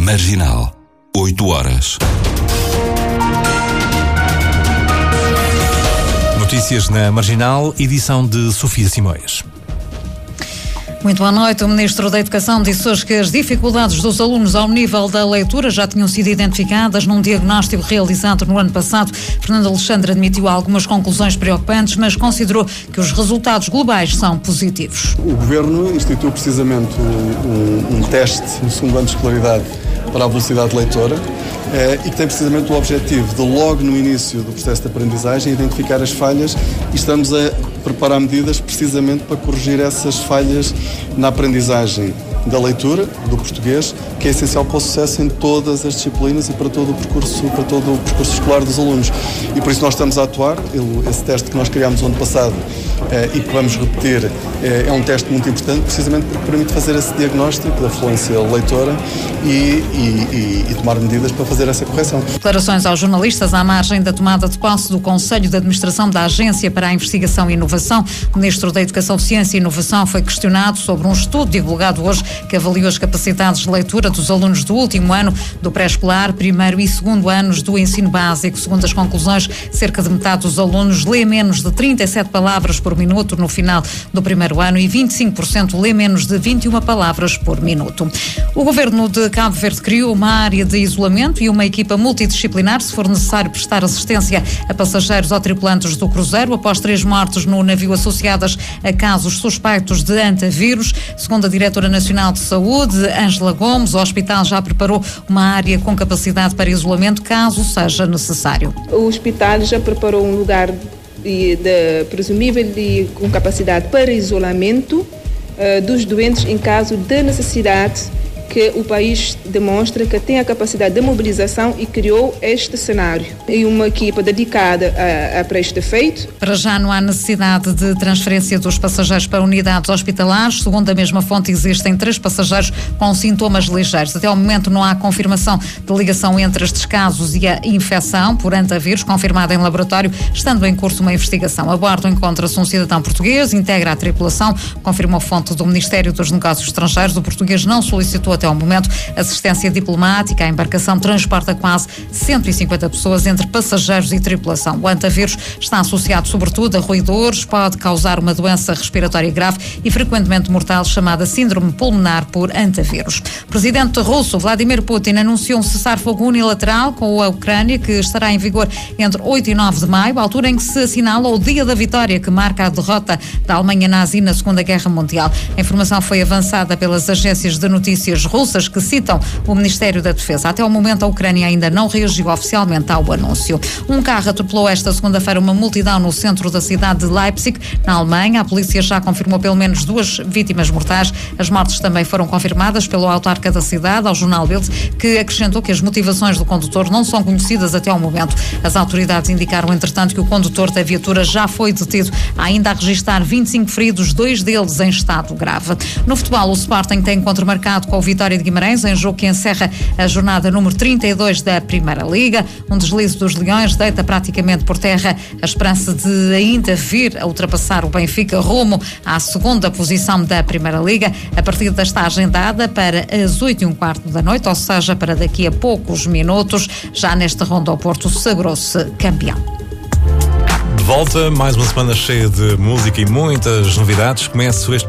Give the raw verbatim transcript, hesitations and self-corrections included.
Marginal, oito horas. Notícias na Marginal, edição de Sofia Simões. Muito boa noite. O Ministro da Educação disse hoje que as dificuldades dos alunos ao nível da leitura já tinham sido identificadas num diagnóstico realizado no ano passado. Fernando Alexandre admitiu algumas conclusões preocupantes, mas considerou que os resultados globais são positivos. O Governo instituiu precisamente um, um teste no segundo ano de escolaridade para a velocidade leitora eh, e que tem precisamente o objetivo de, logo no início do processo de aprendizagem, identificar as falhas, e estamos a preparar medidas precisamente para corrigir essas falhas na aprendizagem da leitura, do português, que é essencial para o sucesso em todas as disciplinas e para todo o percurso, para todo o percurso escolar dos alunos. E por isso nós estamos a atuar. Esse teste que nós criámos no ano passado eh, e que vamos repetir eh, é um teste muito importante, precisamente porque permite fazer esse diagnóstico da fluência leitora e, e, e, e tomar medidas para fazer essa correção. Declarações aos jornalistas à margem da tomada de posse do Conselho de Administração da Agência para a Investigação e Inovação. O Ministro da Educação, Ciência e Inovação foi questionado sobre um estudo divulgado hoje que avaliou as capacidades de leitura dos alunos do último ano do pré-escolar, primeiro e segundo anos do ensino básico. Segundo as conclusões, cerca de metade dos alunos lê menos de trinta e sete palavras por minuto no final do primeiro ano e vinte e cinco por cento lê menos de vinte e uma palavras por minuto. O Governo de Cabo Verde criou uma área de isolamento e uma equipa multidisciplinar, se for necessário prestar assistência a passageiros ou tripulantes do cruzeiro, após três mortes no navio associadas a casos suspeitos de antavírus. Segundo a Diretora Nacional de Saúde, Ângela Gomes, o hospital já preparou uma área com capacidade para isolamento, caso seja necessário. O hospital já preparou um lugar de, de, presumível de, com capacidade para isolamento uh, dos doentes em caso de necessidade, que o país demonstra que tem a capacidade de mobilização e criou este cenário. E uma equipa dedicada a, a para este efeito. Para já não há necessidade de transferência dos passageiros para unidades hospitalares. Segundo a mesma fonte, existem três passageiros com sintomas ligeiros. Até ao momento não há confirmação de ligação entre estes casos e a infecção por antavírus, confirmada em laboratório, estando em curso uma investigação. A bordo encontra-se um cidadão português, integra a tripulação, confirmou fonte do Ministério dos Negócios Estrangeiros. O português não solicitou até ao momento assistência diplomática. A embarcação transporta quase cento e cinquenta pessoas entre passageiros e tripulação. O antavírus está associado sobretudo a roedores, pode causar uma doença respiratória grave e frequentemente mortal chamada síndrome pulmonar por antavírus. O presidente russo Vladimir Putin anunciou um cessar-fogo unilateral com a Ucrânia, que estará em vigor entre oito e nove de maio, altura em que se assinala o Dia da Vitória, que marca a derrota da Alemanha nazi na Segunda Guerra Mundial. A informação foi avançada pelas agências de notícias russas, que citam o Ministério da Defesa. Até o momento, a Ucrânia ainda não reagiu oficialmente ao anúncio. Um carro atropelou esta segunda-feira uma multidão no centro da cidade de Leipzig, na Alemanha. A polícia já confirmou pelo menos duas vítimas mortais. As mortes também foram confirmadas pelo autarca da cidade, ao jornal Bild, que acrescentou que as motivações do condutor não são conhecidas até ao momento. As autoridades indicaram, entretanto, que o condutor da viatura já foi detido, ainda a registrar vinte e cinco feridos, dois deles em estado grave. No futebol, o Sporting tem encontro marcado com o Vitória de Guimarães, em jogo que encerra a jornada número trinta e dois da Primeira Liga. Um deslize dos Leões deita praticamente por terra a esperança de ainda vir a ultrapassar o Benfica rumo à segunda posição da Primeira Liga. A partida está agendada para as oito e um quarto da noite, ou seja, para daqui a poucos minutos. Já nesta ronda, o Porto sagrou-se campeão. De volta, mais uma semana cheia de música e muitas novidades. Começo este